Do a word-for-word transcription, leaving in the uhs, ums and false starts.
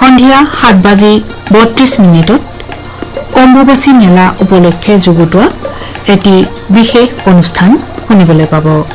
সন্ধিয়া সাত বাজি বত্ৰিশ মিনিটত অম্বুবাচী মেলা উপলক্ষে যুগুতোৱা এটি বিশেষ অনুষ্ঠান শুনিবলৈ পাব।